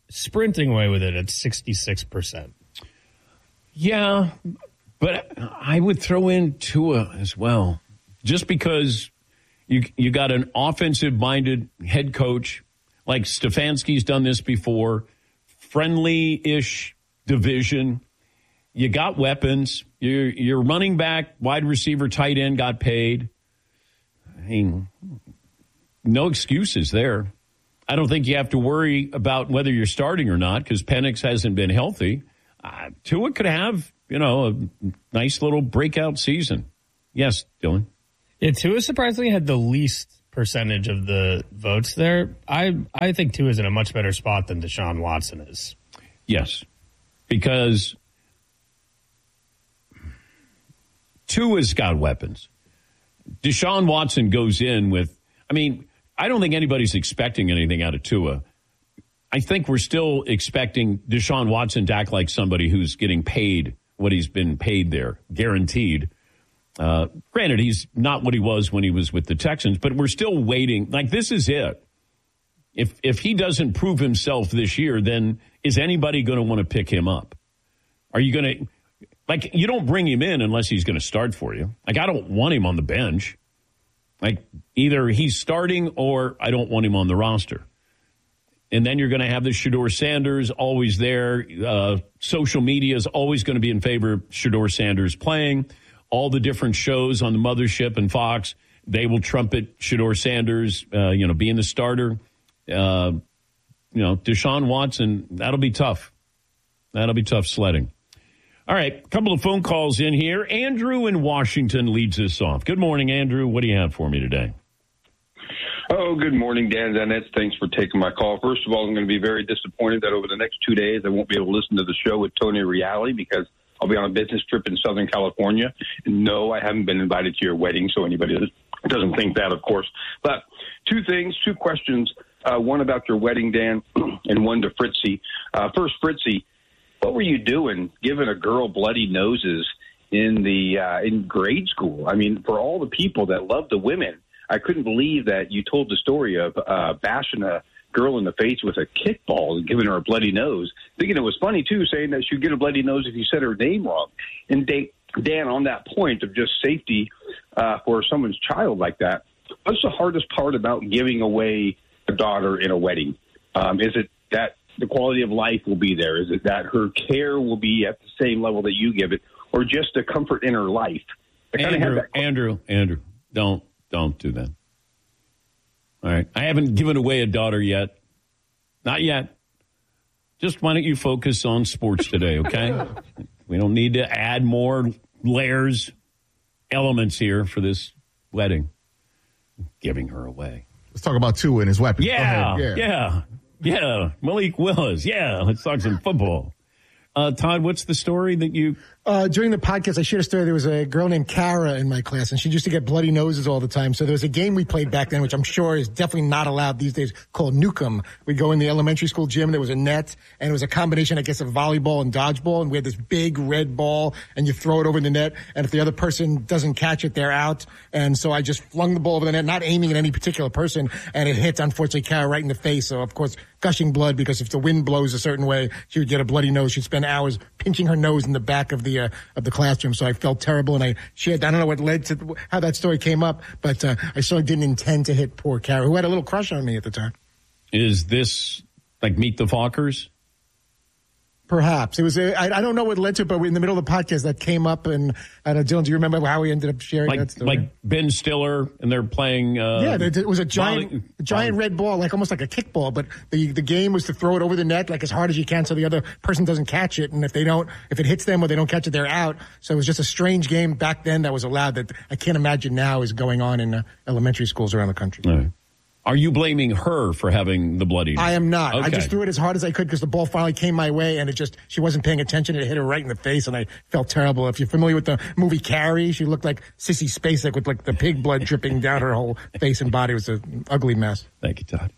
sprinting away with it at sixty-six percent. Yeah, but I would throw in Tua as well, just because you you got an offensive-minded head coach like Stefanski's done this before, friendly-ish division. You got weapons. Your your running back, wide receiver, tight end got paid. I mean, no excuses there. I don't think you have to worry about whether you're starting or not because Penix hasn't been healthy. Uh, Tua could have, you know, a nice little breakout season. Yes, Dylan. Yeah, Tua surprisingly had the least percentage of the votes there. I I think Tua is in a much better spot than Deshaun Watson is. Yes, because Tua's got weapons. Deshaun Watson goes in with, I mean, I don't think anybody's expecting anything out of Tua. I think we're still expecting Deshaun Watson to act like somebody who's getting paid what he's been paid there, guaranteed. Uh, granted, he's not what he was when he was with the Texans, but we're still waiting. Like, this is it. If if he doesn't prove himself this year, then is anybody going to want to pick him up? Are you going to, like, you don't bring him in unless he's going to start for you. Like, I don't want him on the bench. Like, either he's starting or I don't want him on the roster. And then you're going to have the Shedeur Sanders always there. Uh, social media is always going to be in favor of Shedeur Sanders playing. All the different shows on the mothership and Fox, they will trumpet Shedeur Sanders, uh, you know, being the starter. Uh, you know, Deshaun Watson, that'll be tough. That'll be tough sledding. All right, a couple of phone calls in here. Andrew in Washington leads us off. Good morning, Andrew. What do you have for me today? Oh, good morning, Dan Zanetz. Thanks for taking my call. First of all, I'm going to be very disappointed that over the next two days I won't be able to listen to the show with Tony Reale because I'll be on a business trip in Southern California. And no, I haven't been invited to your wedding, so anybody doesn't think that, of course. But two things, two questions, uh, one about your wedding, Dan, and one to Fritzy. Uh, first, Fritzy, what were you doing giving a girl bloody noses in the uh, in grade school? I mean, for all the people that love the women, I couldn't believe that you told the story of uh, bashing a girl in the face with a kickball and giving her a bloody nose. Thinking it was funny, too, saying that she'd get a bloody nose if you said her name wrong. And Dan, on that point of just safety uh, for someone's child like that, what's the hardest part about giving away a daughter in a wedding? Um, is it that the quality of life will be there? Is it that her care will be at the same level that you give it? Or just the comfort in her life? Andrew, Andrew, Andrew, don't. Don't do that. All right. I haven't given away a daughter yet. Not yet. Just why don't you focus on sports today, okay? We don't need to add more layers, elements here for this wedding. Giving her away. Let's talk about Tua and his weapons. Yeah, yeah, yeah, yeah. Malik Willis. Yeah, let's talk some football. Uh, Todd, what's the story that you... Uh, during the podcast, I shared a story. There was a girl named Kara in my class, and she used to get bloody noses all the time. So there was a game we played back then, which I'm sure is definitely not allowed these days, called Nukem. We'd go in the elementary school gym. There was a net, and it was a combination, I guess, of volleyball and dodgeball. And we had this big red ball, and you throw it over the net. And if the other person doesn't catch it, they're out. And so I just flung the ball over the net, not aiming at any particular person, and it hit, unfortunately, Kara right in the face. So, of course, gushing blood, because if the wind blows a certain way, she would get a bloody nose. She'd spend hours pinching her nose in the back of the uh, of the classroom. So I felt terrible, and I shared. I don't know what led to how that story came up, but uh, I certainly didn't intend to hit poor Kara, who had a little crush on me at the time. Is this like Meet the Fockers? Perhaps. It was, a, I, I don't know what led to it, but in the middle of the podcast that came up, and I don't know, Dylan, do you remember how we ended up sharing like, that story? Like Ben Stiller, and they're playing... Uh, yeah, it was a giant volley, a giant red ball, like almost like a kickball, but the, the game was to throw it over the net like as hard as you can so the other person doesn't catch it, and if they don't, if it hits them or they don't catch it, they're out. So it was just a strange game back then that was allowed that I can't imagine now is going on in uh, elementary schools around the country. Right. Are you blaming her for having the bloody nose? I am not. Okay. I just threw it as hard as I could because the ball finally came my way, and it just, she wasn't paying attention. It hit her right in the face, and I felt terrible. If you're familiar with the movie Carrie, she looked like Sissy Spacek with like the pig blood dripping down her whole face and body. It was an ugly mess. Thank you, Todd.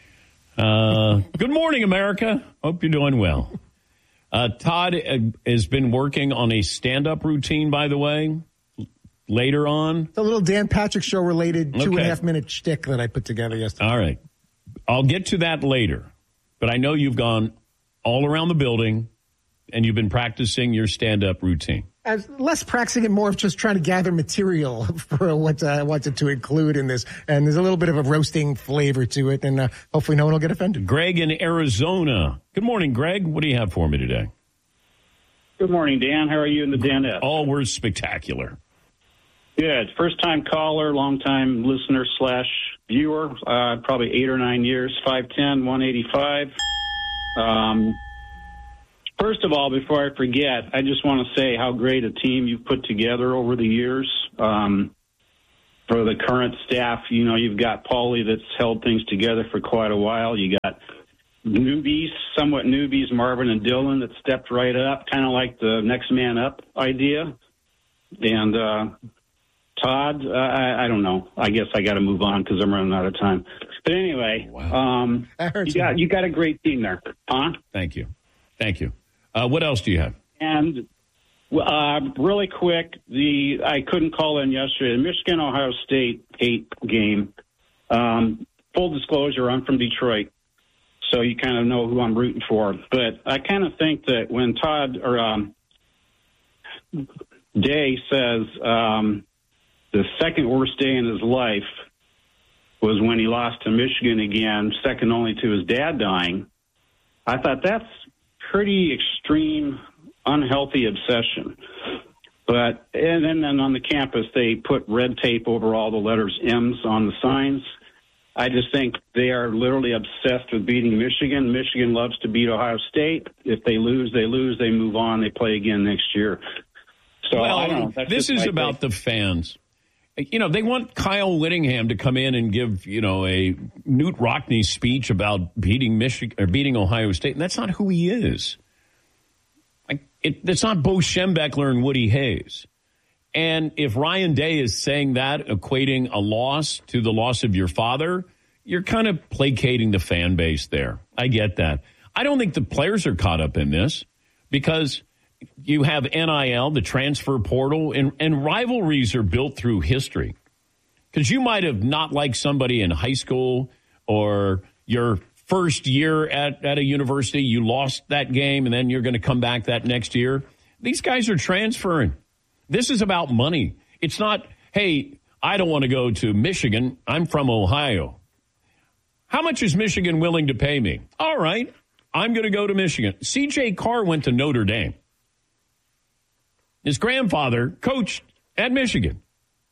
Uh, good morning, America. Hope you're doing well. Uh, Todd uh, has been working on a stand-up routine, by the way. Later on, the little Dan Patrick Show related two okay. and a half minute shtick that I put together yesterday. All right. I'll get to that later. But I know you've gone all around the building, and you've been practicing your stand-up routine. As less practicing and more of just trying to gather material for what uh, what's it to include in this. And there's a little bit of a roasting flavor to it, and uh, hopefully no one will get offended. Greg in Arizona. Good morning, Greg. What do you have for me today? Good morning, Dan. How are you and the Danette? Oh, we're spectacular. Good. First-time caller, long-time listener slash viewer, uh, probably eight or nine years, five ten, one eighty-five. Um, first of all, before I forget, I just want to say how great a team you've put together over the years. Um, for the current staff, you know, you've got Paulie that's held things together for quite a while. You got newbies, somewhat newbies, Marvin and Dylan, that stepped right up, kind of like the next man up idea. And uh, Todd, uh, I, I don't know. I guess I got to move on because I'm running out of time. But anyway, wow. um, you got you got a great team there, huh? Thank you, thank you. Uh, what else do you have? And uh, really quick, the I couldn't call in yesterday. The Michigan Ohio State eight game. Um, full disclosure, I'm from Detroit, so you kind of know who I'm rooting for. But I kind of think that when Todd or um, Day says um, the second worst day in his life was when he lost to Michigan again, second only to his dad dying, I thought that's pretty extreme, unhealthy obsession. But and then, then on the campus, they put red tape over all the letters M's on the signs. I just think they are literally obsessed with beating Michigan. Michigan loves to beat Ohio State. If they lose, they lose. They move on. They play again next year. So well, I don't know. That's this is about take. the fans. You know, they want Kyle Whittingham to come in and give, you know, a Newt Rockne speech about beating Michigan or beating Ohio State, and that's not who he is. Like, it, it's not Bo Schembechler and Woody Hayes. And if Ryan Day is saying that, equating a loss to the loss of your father, you're kind of placating the fan base there. I get that. I don't think the players are caught up in this because you have N I L, the transfer portal, and, and rivalries are built through history. Because you might have not liked somebody in high school or your first year at, at a university, you lost that game, and then you're going to come back that next year. These guys are transferring. This is about money. It's not, hey, I don't want to go to Michigan. I'm from Ohio. How much is Michigan willing to pay me? All right, I'm going to go to Michigan. C J Carr went to Notre Dame. His grandfather coached at Michigan.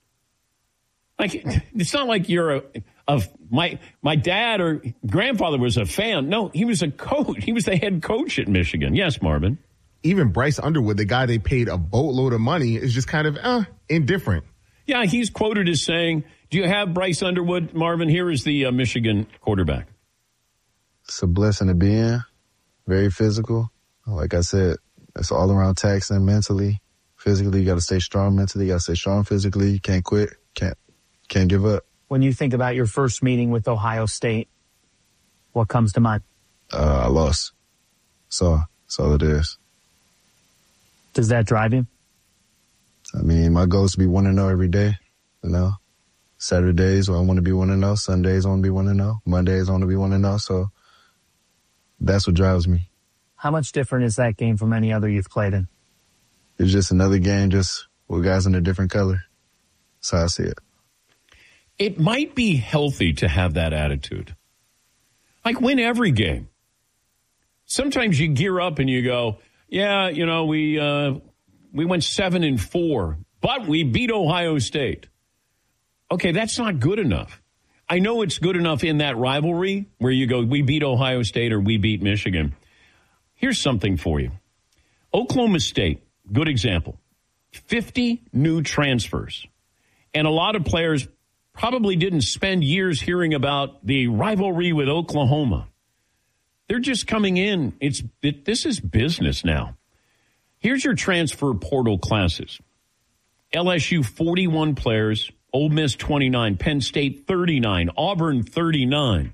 Like, it's not like you're a, a my my dad or grandfather was a fan. No, he was a coach. He was the head coach at Michigan. Yes, Marvin. Even Bryce Underwood, the guy they paid a boatload of money, is just kind of uh, indifferent. Yeah, he's quoted as saying, do you have Bryce Underwood, Marvin? Here is the uh, Michigan quarterback. It's a blessing to be in. Very physical. Like I said, it's all around taxing mentally. Physically, you got to stay strong mentally. You got to stay strong physically. You can't quit. Can't can't give up. When you think about your first meeting with Ohio State, what comes to mind? Uh, I lost. So that's all it is. Does that drive you? I mean, my goal is to be one and zero every day. You know, Saturdays I want to be one and zero. Sundays I want to be one and zero. Mondays I want to be one and zero. So that's what drives me. How much different is that game from any other you've played in? It's just another game, just with guys in a different color. That's how I see it. It might be healthy to have that attitude. Like, win every game. Sometimes you gear up and you go, yeah, you know, we uh, we went seven and four, but we beat Ohio State. Okay, that's not good enough. I know it's good enough in that rivalry where you go, we beat Ohio State or we beat Michigan. Here's something for you. Oklahoma State. Good example. fifty new transfers. And a lot of players probably didn't spend years hearing about the rivalry with Oklahoma. They're just coming in. It's it, this is business now. Here's your transfer portal classes. L S U, forty-one players. Ole Miss, twenty-nine. Penn State, thirty-nine. Auburn, thirty-nine.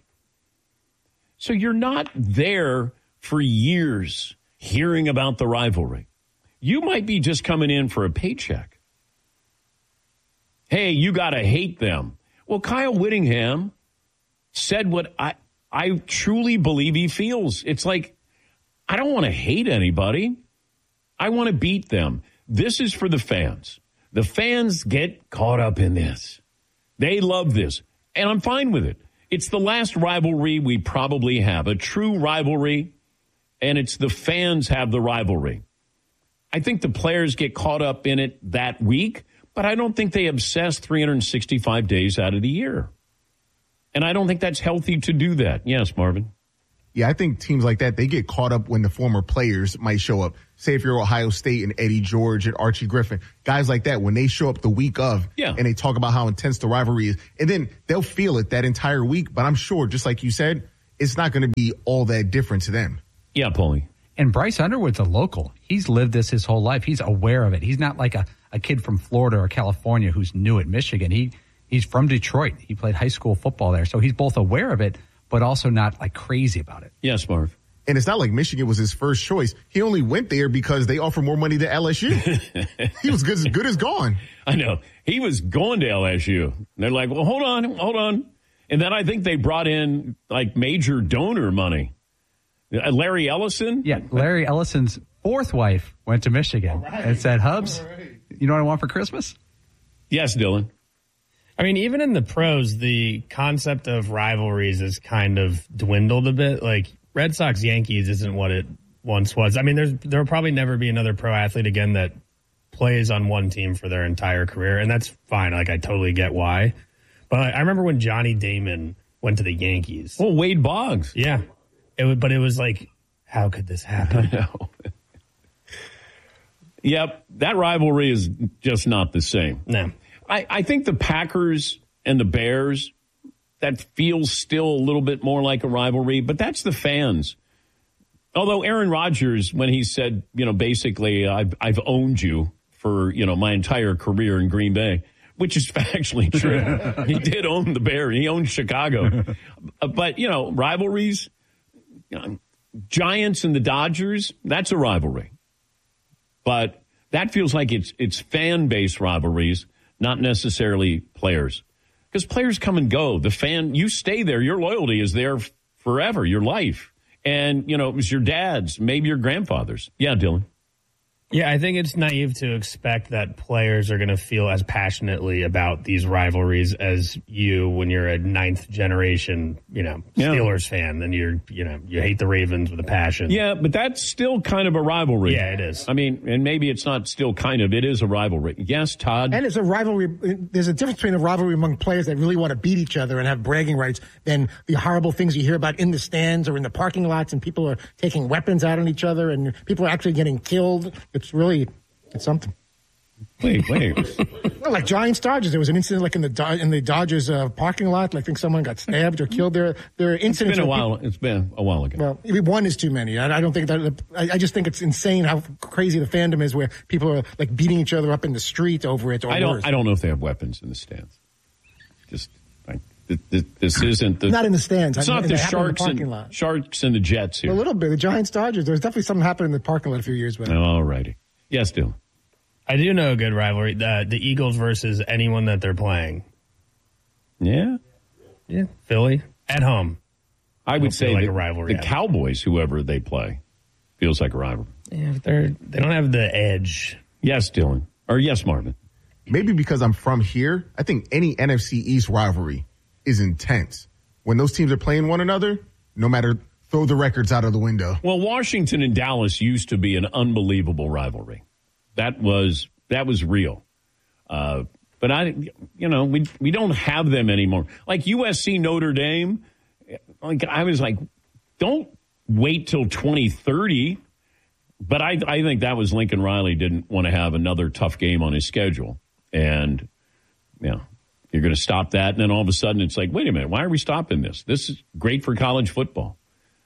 So you're not there for years hearing about the rivalry. You might be just coming in for a paycheck. Hey, you got to hate them. Well, Kyle Whittingham said what I, I truly believe he feels. It's like, I don't want to hate anybody. I want to beat them. This is for the fans. The fans get caught up in this. They love this, and I'm fine with it. It's the last rivalry we probably have, a true rivalry, and it's the fans have the rivalry. I think the players get caught up in it that week, but I don't think they obsess three hundred sixty-five days out of the year. And I don't think that's healthy to do that. Yes, Marvin? Yeah, I think teams like that, they get caught up when the former players might show up. Say if you're Ohio State and Eddie George and Archie Griffin, guys like that, when they show up the week of yeah. and they talk about how intense the rivalry is, and then they'll feel it that entire week. But I'm sure, just like you said, it's not going to be all that different to them. Yeah, Paulie. And Bryce Underwood's a local. He's lived this his whole life. He's aware of it. He's not like a, a kid from Florida or California who's new at Michigan. He He's from Detroit. He played high school football there. So he's both aware of it, but also not like crazy about it. Yes, Marv. And it's not like Michigan was his first choice. He only went there because they offer more money to L S U. He was good as good as gone. I know. He was going to L S U. And they're like, well, hold on, hold on. And then I think they brought in like major donor money. Uh, Larry Ellison? Yeah, Larry Ellison's fourth wife went to Michigan right. and said, Hubs, right. you know what I want for Christmas? Yes, Dylan. I mean, even in the pros, the concept of rivalries has kind of dwindled a bit. Like, Red Sox Yankees isn't what it once was. I mean, there's there will probably never be another pro athlete again that plays on one team for their entire career, and that's fine. Like, I totally get why. But I remember when Johnny Damon went to the Yankees. Oh, Wade Boggs. Yeah. It would, but it was like, how could this happen? I know. Yep, that rivalry is just not the same. No. I, I think the Packers and the Bears, that feels still a little bit more like a rivalry, but that's the fans. Although Aaron Rodgers, when he said, you know, basically, I've, I've owned you for, you know, my entire career in Green Bay, which is factually true. He did own the Bears. He owned Chicago. But, you know, rivalries, you know, Giants and the Dodgers, that's a rivalry. But that feels like it's it's fan-based rivalries, not necessarily players. Because players come and go. The fan, you stay there. Your loyalty is there forever, your life. And, you know, it was your dad's, maybe your grandfather's. Yeah, Dylan. Yeah, I think it's naive to expect that players are going to feel as passionately about these rivalries as you when you're a ninth generation, you know, Steelers yeah. fan. Then you're, you know, you hate the Ravens with a passion. Yeah, but that's still kind of a rivalry. Yeah, it is. I mean, and maybe it's not still kind of, it is a rivalry. Yes, Todd? And it's a rivalry. There's a difference between a rivalry among players that really want to beat each other and have bragging rights than the horrible things you hear about in the stands or in the parking lots, and people are taking weapons out on each other and people are actually getting killed. It's really, it's something. Wait, wait. Well, like Giants Dodgers, there was an incident like in the Do- in the Dodgers uh, parking lot. I think someone got stabbed or killed. There, there are incidents. It's been a while. People, it's been a while ago. Well, one is too many. I, I don't think that. I, I just think it's insane how crazy the fandom is, where people are like beating each other up in the street over it. Or I don't. worse. I don't know if they have weapons in the stands. Just. I, This, this isn't the not in the stands. It's I mean, not the Sharks Sharks the and Sharks and the Jets here. A little bit. The Giants Dodgers. There's definitely something happened in the parking lot a few years back. All righty. Yes, Dylan. I do know a good rivalry. The, the Eagles versus anyone that they're playing. Yeah, yeah. Philly at home. I would say like the, a rivalry. The Cowboys, whoever they play, feels like a rivalry. Yeah, but they're they don't have the edge. Yes, Dylan. Or yes, Marvin. Maybe because I'm from here, I think any N F C East rivalry is intense. When those teams are playing one another, no matter, throw the records out of the window. Well, Washington and Dallas used to be an unbelievable rivalry. That was that was real. Uh, but I, you know, we we don't have them anymore. Like U S C Notre Dame. Like I was like, don't wait till twenty thirty. But I I think that was Lincoln Riley didn't want to have another tough game on his schedule, and you know, you're going to stop that, and then all of a sudden it's like, wait a minute, why are we stopping this? This is great for college football.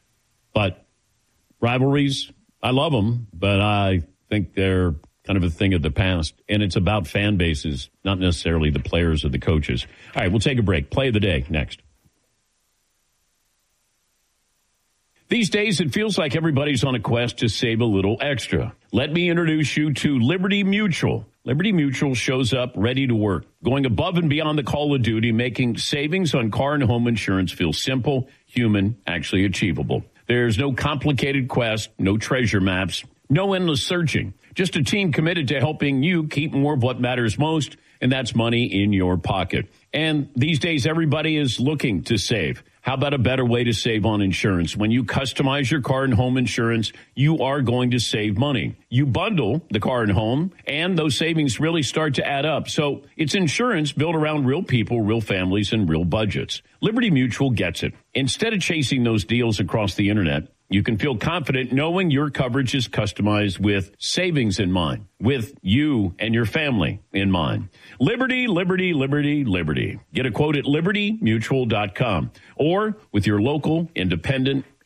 But rivalries, I love them, but I think they're kind of a thing of the past, and it's about fan bases, not necessarily the players or the coaches. All right, we'll take a break. Play of the day next. These days, it feels like everybody's on a quest to save a little extra. Let me introduce you to Liberty Mutual. Liberty Mutual shows up ready to work, going above and beyond the call of duty, making savings on car and home insurance feel simple, human, actually achievable. There's no complicated quest, no treasure maps, no endless searching. Just a team committed to helping you keep more of what matters most, and that's money in your pocket. And these days, everybody is looking to save. How about a better way to save on insurance? When you customize your car and home insurance, you are going to save money. You bundle the car and home, and those savings really start to add up. So it's insurance built around real people, real families, and real budgets. Liberty Mutual gets it. Instead of chasing those deals across the internet, you can feel confident knowing your coverage is customized with savings in mind, with you and your family in mind. Liberty, Liberty, Liberty, Liberty. Get a quote at liberty mutual dot com or with your local independent